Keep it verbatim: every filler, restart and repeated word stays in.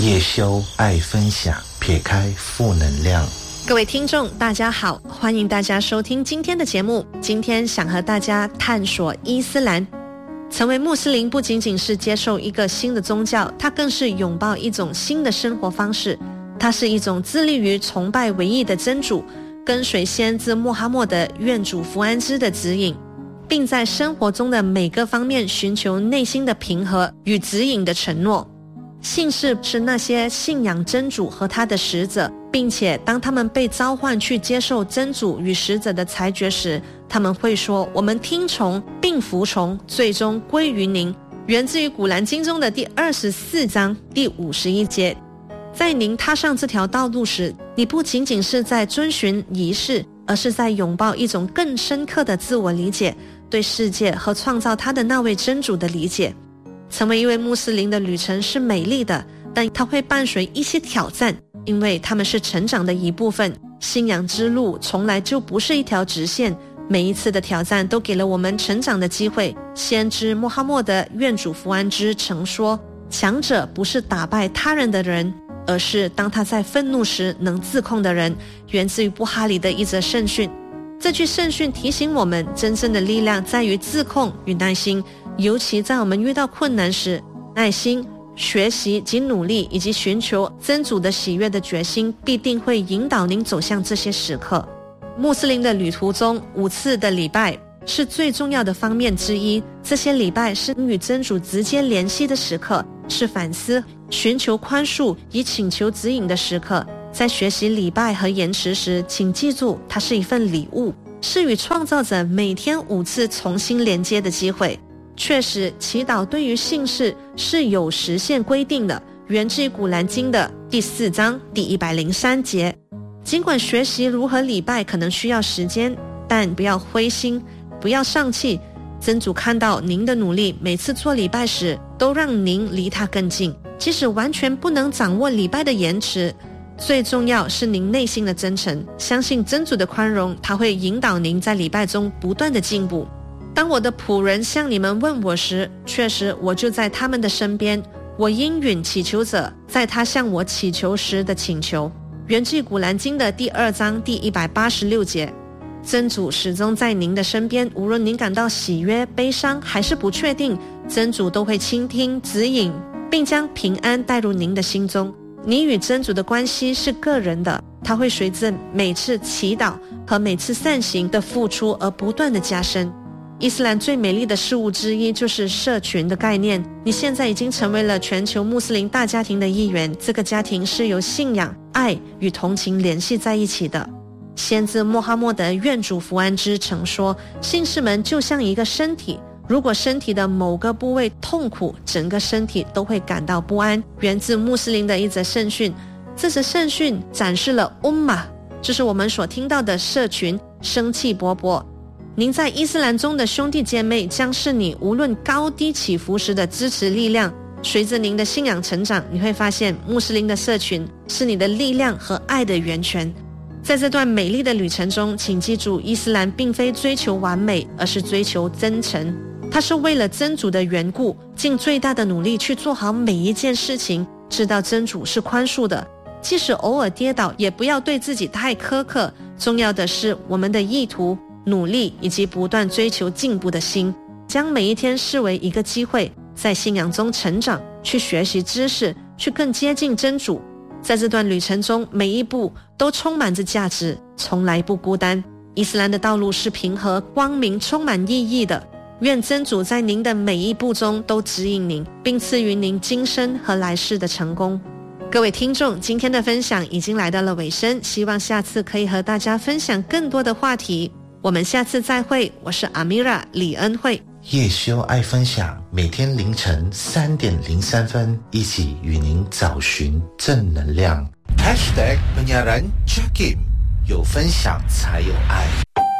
叶修爱分享，撇开负能量。 各位听众大家好，欢迎大家收听今天的节目。今天想和大家探索伊斯兰。成为穆斯林不仅仅是接受一个新的宗教，它更是拥抱一种新的生活方式。它是一种致力于崇拜唯一的真主，跟随先知穆罕默德愿主福安之的指引，并在生活中的每个方面寻求内心的平和与指引的承诺。信士是那些信仰真主和他的使者，并且当他们被召唤去接受真主与使者的裁决时，他们会说：我们听从并服从，最终归于您。源自于古兰经中的第二十四章第五十一节。在您踏上这条道路时，你不仅仅是在遵循仪式，而是在拥抱一种更深刻的自我理解，对世界和创造它的那位真主的理解。成为一位穆斯林的旅程是美丽的，但它会伴随一些挑战，因为它们是成长的一部分。信仰之路从来就不是一条直线，每一次的挑战都给了我们成长的机会。先知穆罕默德愿主福安之曾说：强者不是打败他人的人，而是当他在愤怒时能自控的人。源自于布哈里的一则圣训。这句圣训提醒我们，真正的力量在于自控与耐心，尤其在我们遇到困难时，耐心、学习及努力，以及寻求真主的喜悦的决心，必定会引导您走向这些时刻。穆斯林的旅途中，五次的礼拜是最重要的方面之一。这些礼拜是与真主直接联系的时刻，是反思、寻求宽恕以请求指引的时刻。在学习礼拜和言辞时，请记住，它是一份礼物，是与创造者每天五次重新连接的机会。确实，祈祷对于信士是有时限规定的，源自于古兰经的第四章第一百零三节。尽管学习如何礼拜可能需要时间，但不要灰心，不要丧气。真主看到您的努力，每次做礼拜时都让您离他更近。即使完全不能掌握礼拜的言辞，最重要是您内心的真诚，相信真主的宽容，他会引导您在礼拜中不断的进步。当我的仆人向你们问我时，确实我就在他们的身边，我应允祈求者在他向我祈求时的请求。源自古兰经的第二章第一百八十六节。真主始终在您的身边，无论您感到喜悦、悲伤还是不确定，真主都会倾听、指引，并将平安带入您的心中。你与真主的关系是个人的，它会随着每次祈祷和每次善行的付出而不断的加深。伊斯兰最美丽的事物之一就是社群的概念。你现在已经成为了全球穆斯林大家庭的一员，这个家庭是由信仰、爱与同情联系在一起的。先知穆罕默德愿主福安之曾说：信士们就像一个身体，如果身体的某个部位痛苦，整个身体都会感到不安。源自穆斯林的一则圣训。这则圣训展示了 Ummah， 就是我们所听到的社群，生气勃勃。您在伊斯兰中的兄弟姐妹将是你无论高低起伏时的支持力量。随着您的信仰成长，你会发现穆斯林的社群是你的力量和爱的源泉。在这段美丽的旅程中，请记住，伊斯兰并非追求完美，而是追求真诚。它是为了真主的缘故，尽最大的努力去做好每一件事情，知道真主是宽恕的，即使偶尔跌倒，也不要对自己太苛刻。重要的是我们的意图、努力以及不断追求进步的心，将每一天视为一个机会，在信仰中成长，去学习知识，去更接近真主。在这段旅程中，每一步都充满着价值，从来不孤单。伊斯兰的道路是平和、光明、充满意义的。愿真主在您的每一步中都指引您，并赐予您今生和来世的成功。各位听众，今天的分享已经来到了尾声，希望下次可以和大家分享更多的话题。我们下次再会，我是阿米拉李恩惠。 叶修爱分享，每天凌晨三点零三分，一起与您找寻正能量。Hashtag penyiaran Jakim，有分享才有爱。